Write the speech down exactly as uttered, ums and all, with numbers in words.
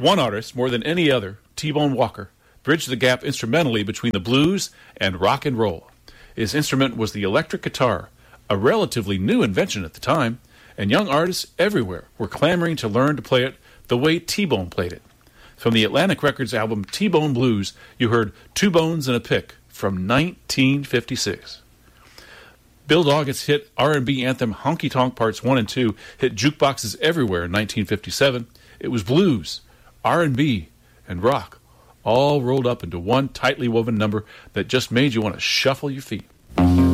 One artist, more than any other, T-Bone Walker, bridged the gap instrumentally between the blues and rock and roll. His instrument was the electric guitar, a relatively new invention at the time, and young artists everywhere were clamoring to learn to play it the way T-Bone played it. From the Atlantic Records album T-Bone Blues, you heard Two Bones and a Pick from nineteen fifty-six. Bill Doggett's hit R and B anthem Honky Tonk Parts one and two hit jukeboxes everywhere in nineteen fifty-seven. It was blues, R and B, and rock, all rolled up into one tightly woven number that just made you want to shuffle your feet.